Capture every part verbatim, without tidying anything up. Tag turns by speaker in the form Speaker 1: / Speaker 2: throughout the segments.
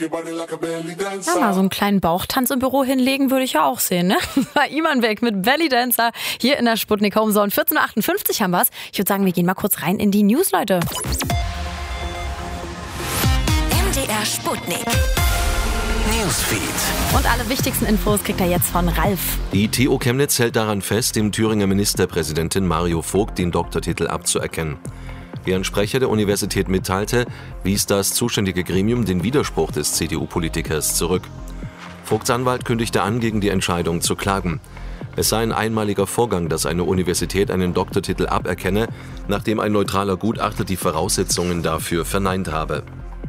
Speaker 1: Ja, mal so einen kleinen Bauchtanz im Büro hinlegen würde ich ja auch sehen, ne? War Iman weg mit Belly Dancer hier in der Sputnik Homezone. vierzehn Uhr achtundfünfzig haben wir's. Ich würde sagen, wir gehen mal kurz rein in die News, Leute.
Speaker 2: M D R Sputnik Newsfeed.
Speaker 1: Und alle wichtigsten Infos kriegt er jetzt von Ralf.
Speaker 3: Die T U Chemnitz hält daran fest, dem Thüringer Ministerpräsidenten Mario Vogt den Doktortitel abzuerkennen. Wie ein Sprecher der Universität mitteilte, wies das zuständige Gremium den Widerspruch des C D U-Politikers zurück. Vogts Anwalt kündigte an, gegen die Entscheidung zu klagen. Es sei ein einmaliger Vorgang, dass eine Universität einen Doktortitel aberkenne, nachdem ein neutraler Gutachter die Voraussetzungen dafür verneint habe.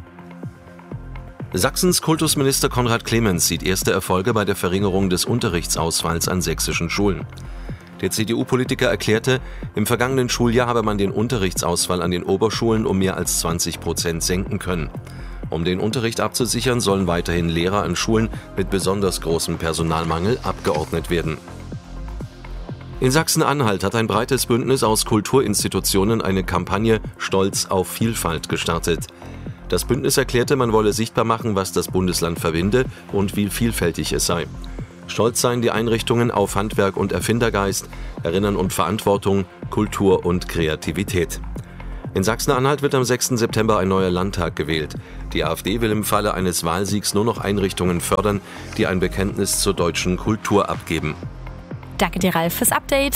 Speaker 3: Sachsens Kultusminister Konrad Clemens sieht erste Erfolge bei der Verringerung des Unterrichtsausfalls an sächsischen Schulen. Der C D U-Politiker erklärte, im vergangenen Schuljahr habe man den Unterrichtsausfall an den Oberschulen um mehr als zwanzig Prozent senken können. Um den Unterricht abzusichern, sollen weiterhin Lehrer an Schulen mit besonders großem Personalmangel abgeordnet werden. In Sachsen-Anhalt hat ein breites Bündnis aus Kulturinstitutionen eine Kampagne Stolz auf Vielfalt gestartet. Das Bündnis erklärte, man wolle sichtbar machen, was das Bundesland verbinde und wie vielfältig es sei. Stolz seien die Einrichtungen auf Handwerk und Erfindergeist, Erinnern und Verantwortung, Kultur und Kreativität. In Sachsen-Anhalt wird am sechsten September ein neuer Landtag gewählt. Die AfD will im Falle eines Wahlsiegs nur noch Einrichtungen fördern, die ein Bekenntnis zur deutschen Kultur abgeben.
Speaker 1: Danke dir, Ralf, fürs Update.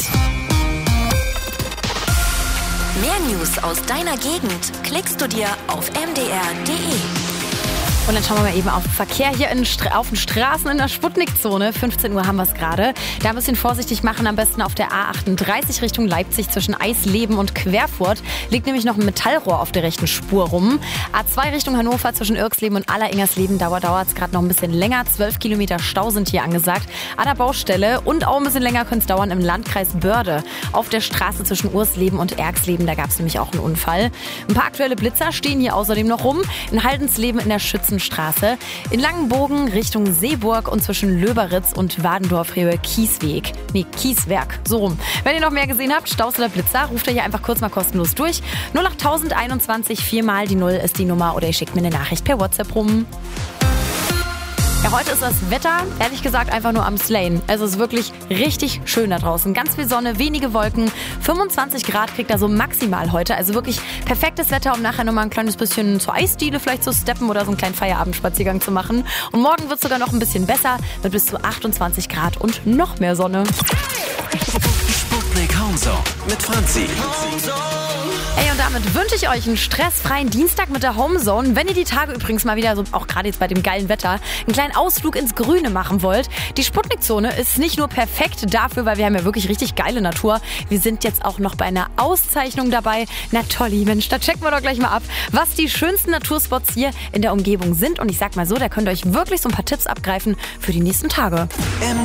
Speaker 2: Mehr News aus deiner Gegend klickst du dir auf m d r punkt d e.
Speaker 1: Und dann schauen wir mal eben auf den Verkehr hier in Stra- auf den Straßen in der Sputnik-Zone. fünfzehn Uhr haben wir es gerade. Da ein bisschen vorsichtig machen, am besten auf der A achtunddreißig Richtung Leipzig zwischen Eisleben und Querfurt. Liegt nämlich noch ein Metallrohr auf der rechten Spur rum. A zwei Richtung Hannover zwischen Irksleben und Alleringsersleben dauert es gerade noch ein bisschen länger. zwölf Kilometer Stau sind hier angesagt an der Baustelle. Und auch ein bisschen länger könnte es dauern im Landkreis Börde. Auf der Straße zwischen Ursleben und Erksleben, da gab es nämlich auch einen Unfall. Ein paar aktuelle Blitzer stehen hier außerdem noch rum. In Haldensleben in der Schützen Straße, in Langenbogen Richtung Seeburg und zwischen Löberitz und Wadendorf-Höhe Kiesweg. Nee, Kieswerk, so rum. Wenn ihr noch mehr gesehen habt, Staus oder Blitzer, ruft ihr hier einfach kurz mal kostenlos durch. null acht null eins eins, viermal die Null ist die Nummer oder ihr schickt mir eine Nachricht per WhatsApp rum. Ja, heute ist das Wetter, ehrlich gesagt, einfach nur am Slayen. Also es ist wirklich richtig schön da draußen. Ganz viel Sonne, wenige Wolken. fünfundzwanzig Grad kriegt er so maximal heute. Also wirklich perfektes Wetter, um nachher nochmal ein kleines bisschen zur Eisdiele vielleicht zu steppen oder so einen kleinen Feierabendspaziergang zu machen. Und morgen wird es sogar noch ein bisschen besser mit bis zu achtundzwanzig Grad und noch mehr Sonne.
Speaker 4: Sputnik Homezone mit Franzi.
Speaker 1: Ey, und damit wünsche ich euch einen stressfreien Dienstag mit der Homezone. Wenn ihr die Tage übrigens mal wieder, so auch gerade jetzt bei dem geilen Wetter, einen kleinen Ausflug ins Grüne machen wollt. Die Sputnik-Zone ist nicht nur perfekt dafür, weil wir haben ja wirklich richtig geile Natur. Wir sind jetzt auch noch bei einer Auszeichnung dabei. Na tolli, Mensch, da checken wir doch gleich mal ab, was die schönsten Naturspots hier in der Umgebung sind. Und ich sag mal so, da könnt ihr euch wirklich so ein paar Tipps abgreifen für die nächsten Tage.
Speaker 4: M